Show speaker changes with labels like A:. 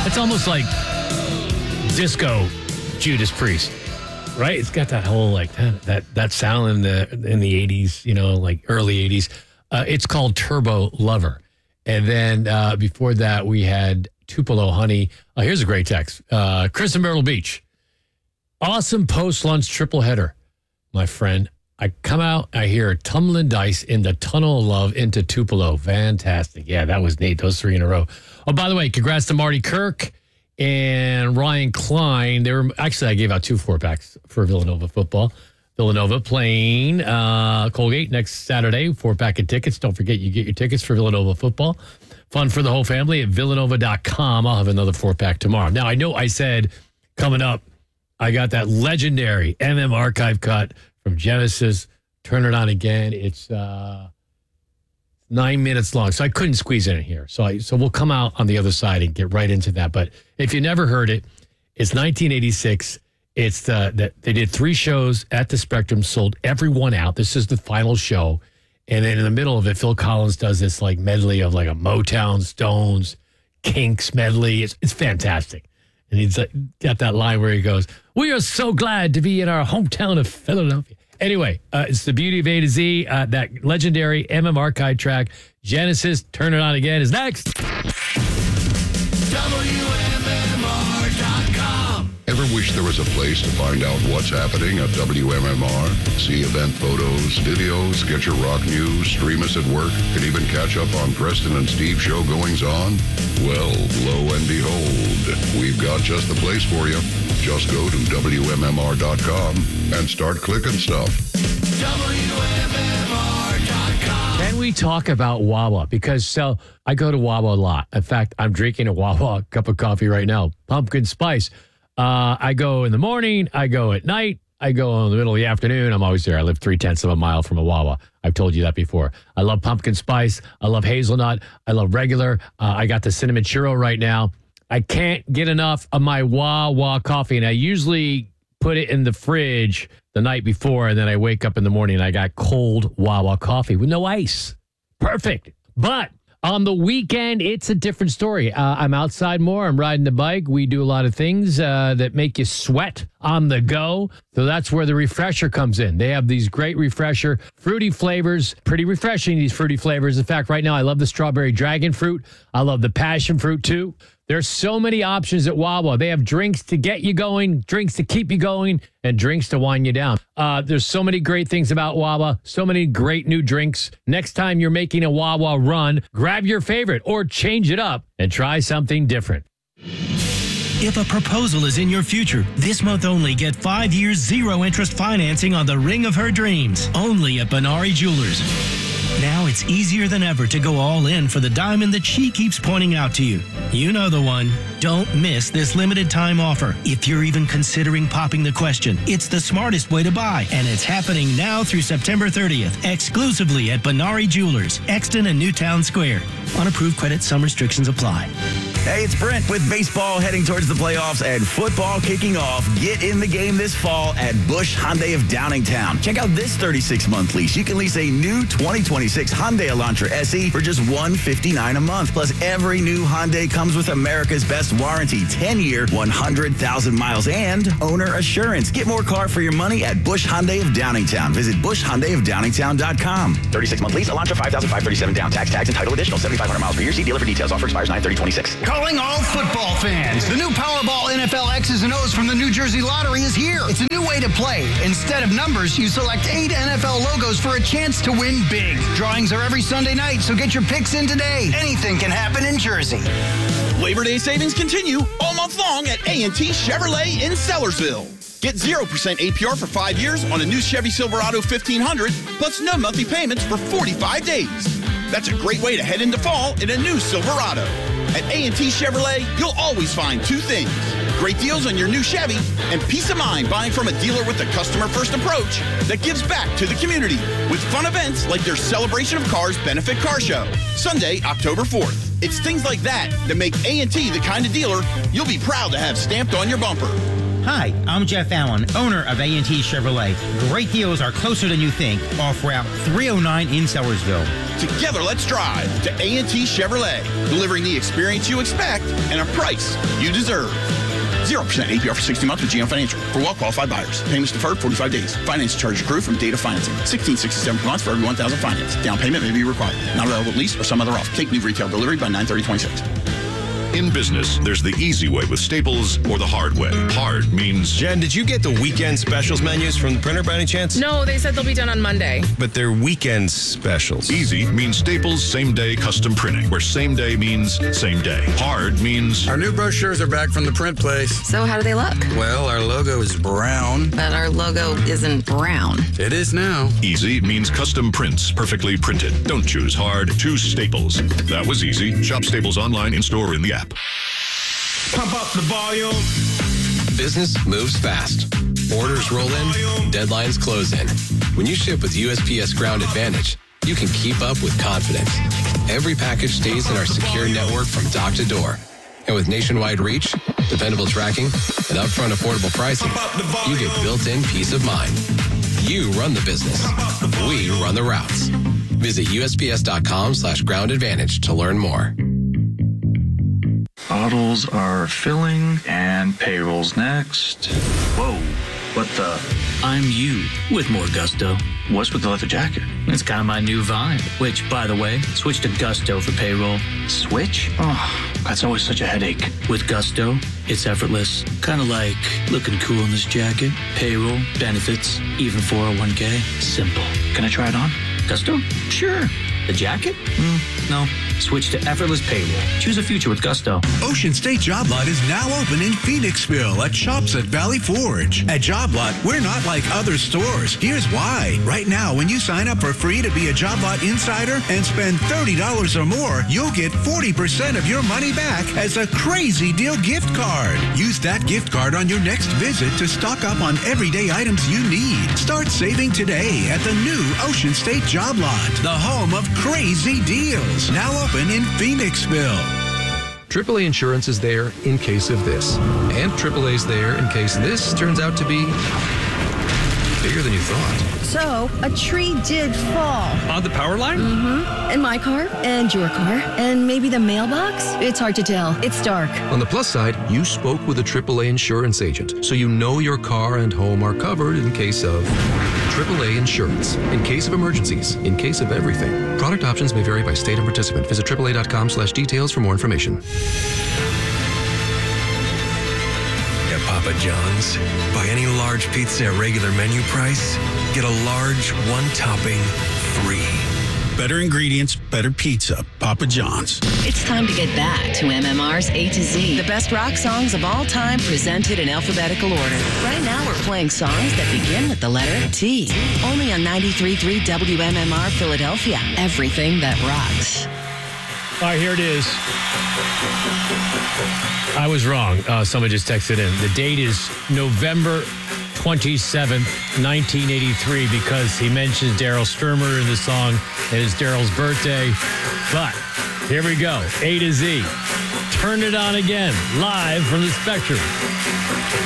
A: It's almost like disco Judas Priest, right? It's got that whole like that sound in the 80s, like early 80s. It's called Turbo Lover. And then before that, we had Tupelo Honey. Here's a great text. Chris in Myrtle Beach. Awesome post-lunch triple header, my friend. I come out, I hear Tumbling Dice in the Tunnel of Love into Tupelo. Fantastic. Yeah, that was neat. Those 3 in a row. Oh, by the way, congrats to Marty Kirk and Ryan Klein. Actually, I gave out 2 4-packs for Villanova football. Villanova playing Colgate next Saturday. 4-pack of tickets. Don't forget, you get your tickets for Villanova football. Fun for the whole family at villanova.com. I'll have another 4-pack tomorrow. Now, I know I said coming up, I got that legendary archive cut from Genesis. Turn it on again. It's 9 minutes long, so I couldn't squeeze it in here. So we'll come out on the other side and get right into that. But if you never heard it, it's 1986. It's they did 3 shows at the Spectrum, sold every one out. This is the final show. And then in the middle of it, Phil Collins does this like medley of like a Motown, Stones, Kinks medley. It's fantastic. And he's got that line where he goes, "We are so glad to be in our hometown of Philadelphia." Anyway, it's the beauty of A to Z. That legendary Archive track, Genesis, Turn It On Again, is next.
B: WMMR.com.
C: Ever wish there was a place to find out what's happening at WMMR? See event photos, videos, get your rock news, stream us at work, and even catch up on Preston and Steve show goings on? Well, lo and behold, we've got just the place for you. Just go to WMMR.com and start clicking stuff.
B: WMMR.com.
A: Can we talk about Wawa? Because I go to Wawa a lot. In fact, I'm drinking a Wawa cup of coffee right now, pumpkin spice. I go in the morning. I go at night. I go in the middle of the afternoon. I'm always there. I live 0.3 of a mile from a Wawa. I've told you that before. I love pumpkin spice. I love hazelnut. I love regular. I got the cinnamon churro right now. I can't get enough of my Wawa coffee, and I usually put it in the fridge the night before, and then I wake up in the morning and I got cold Wawa coffee with no ice. Perfect. But on the weekend, it's a different story. I'm outside more. I'm riding the bike. We do a lot of things that make you sweat on the go. So that's where the refresher comes in. They have these great refresher, fruity flavors. Pretty refreshing, these fruity flavors. In fact, right now, I love the strawberry dragon fruit. I love the passion fruit, too. There's so many options at Wawa. They have drinks to get you going, drinks to keep you going, and drinks to wind you down. There's so many great things about Wawa, so many great new drinks. Next time you're making a Wawa run, grab your favorite or change it up and try something different.
D: If a proposal is in your future, this month only get 5 years zero-interest financing on the ring of her dreams. Only at Benari Jewelers. Now it's easier than ever to go all in for the diamond that she keeps pointing out to you. You know the one. Don't miss this limited time offer. If you're even considering popping the question, it's the smartest way to buy. And it's happening now through September 30th, exclusively at Benari Jewelers, Exton and Newtown Square. On approved credit, some restrictions apply.
E: Hey, it's Brent with baseball heading towards the playoffs and football kicking off. Get in the game this fall at Busch Hyundai of Downingtown. Check out this 36-month lease. You can lease a new 2026 Hyundai Elantra SE for just $159 a month. Plus, every new Hyundai comes with America's best warranty, 10-year, 100,000 miles, and owner assurance. Get more car for your money at Busch Hyundai of Downingtown. Visit BuschHyundaiofDowningtown.com. 36-month lease, Elantra, $5,537 down. Tax and title additional, 7,500 miles per year. See dealer for details. Offer expires 9/30/26.
F: Calling all football fans. The new Powerball NFL X's and O's from the New Jersey Lottery is here. It's a new way to play. Instead of numbers, you select 8 NFL logos for a chance to win big. Drawings are every Sunday night, so get your picks in today. Anything can happen in Jersey.
G: Labor Day savings continue all month long at A&T Chevrolet in Sellersville. Get 0% APR for 5 years on a new Chevy Silverado 1500, plus no monthly payments for 45 days. That's a great way to head into fall in a new Silverado. At A&T Chevrolet, you'll always find 2 things: great deals on your new Chevy and peace of mind buying from a dealer with a customer-first approach that gives back to the community with fun events like their Celebration of Cars Benefit Car Show, Sunday, October 4th. It's things like that make A&T the kind of dealer you'll be proud to have stamped on your bumper.
H: Hi, I'm Jeff Allen, owner of A&T Chevrolet. Great deals are closer than you think. Off Route 309 in Sellersville.
G: Together, let's drive to A&T Chevrolet, delivering the experience you expect and a price you deserve. 0% APR for 60 months with GM Financial. For well-qualified buyers. Payments deferred 45 days. Finance charge accrued from date of financing. $16.67 per month for every $1,000 finance. Down payment may be required. Not available at lease or some other offer. Take new retail delivery by 9/30/26.
B: In business, there's the easy way with Staples or the hard way. Hard means...
I: Jen, did you get the weekend specials menus from the printer by any chance?
J: No, they said they'll be done on Monday.
I: But they're weekend specials.
B: Easy means Staples same-day custom printing, where same day means same day. Hard means...
K: Our new brochures are back from the print place.
J: So how do they look?
K: Well, our logo is brown.
J: But our logo isn't brown.
K: It is now.
B: Easy means custom prints, perfectly printed. Don't choose hard, choose Staples. That was easy. Shop Staples online, in-store, or in the app.
I: Pump up the volume.
L: Business moves fast. Orders roll in, deadlines close in. When you ship with USPS Ground Advantage, you can keep up with confidence. Every package stays in our secure network from dock to door. And with nationwide reach, dependable tracking, and upfront affordable pricing, you get built-in peace of mind. You run the business. We run the routes. Visit USPS.com/Ground Advantage to learn more.
M: Bottles are filling and payroll's next. Whoa, what the?
N: I'm you with more gusto.
M: What's with the leather jacket?
N: It's kind of my new vibe, which, by the way, switch to Gusto for payroll.
M: Switch? Oh, that's always such a headache.
N: With Gusto, it's effortless. Kind of like looking cool in this jacket, payroll, benefits, even 401k. Simple.
M: Can I try it on?
N: Gusto? Sure. The jacket? No. Switch to effortless payroll. Choose a future with Gusto.
O: Ocean State Job Lot is now open in Phoenixville at Shops at Valley Forge. At Job Lot, we're not like other stores. Here's why. Right now, when you sign up for free to be a Job Lot Insider and spend $30 or more, you'll get 40% of your money back as a crazy deal gift card. Use that gift card on your next visit to stock up on everyday items you need. Start saving today at the new Ocean State Job Lot, the home of crazy deals. Now open in Phoenixville.
P: AAA Insurance is there in case of this. And AAA's there in case this turns out to be bigger than you thought.
Q: So, a tree did fall.
P: On the power line?
Q: Mm-hmm. And my car, and your car, and maybe the mailbox. It's hard to tell. It's dark.
P: On the plus side, you spoke with a AAA insurance agent, so you know your car and home are covered in case of AAA Insurance. In case of emergencies, in case of everything. Product options may vary by state and participant. Visit AAA.com/details for more information.
R: At Papa John's, buy any large pizza at regular menu price, get a large one topping free.
S: Better ingredients, better pizza. Papa John's.
T: It's time to get back to MMR's A to Z, the best rock songs of all time presented in alphabetical order. Right now we're playing songs that begin with the letter T. Only on 93.3 WMMR Philadelphia. Everything that rocks.
A: All right, here it is. I was wrong. Someone just texted in. The date is November 27th, 1983, because he mentions Daryl Sturmer in the song, and it's Daryl's birthday. But here we go. A to Z. Turn it on again, live from the Spectrum.